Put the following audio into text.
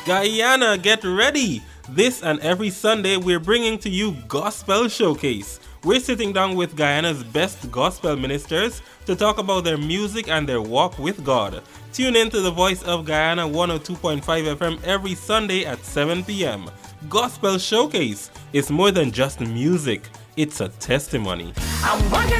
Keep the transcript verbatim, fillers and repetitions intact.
Guyana, get ready! This and every Sunday we're bringing to you Gospel Showcase. We're sitting down with Guyana's best gospel ministers to talk about their music and their walk with God. Tune in to the Voice of Guyana one oh two point five F M every Sunday at seven p.m. Gospel Showcase is more than just music, it's a testimony. I'm